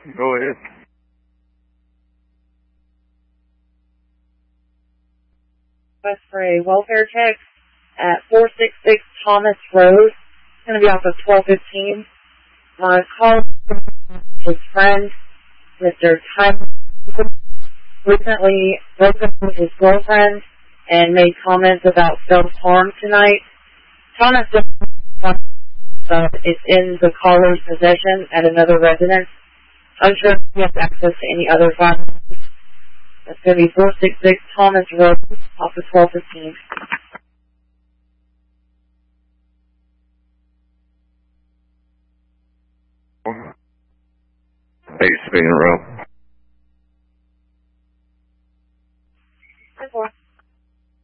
Go ahead. Request for a welfare check at 466 Thomas Road. It's going to be off of 1215. Call his friend, Mr. Tyler, recently broken with his girlfriend and made comments about self-harm tonight. Thomas is in the caller's possession at another residence. Unsure if he has access to any other files. That's going to be 466 Thomas Road, off of 1215. Hey, speaking of row.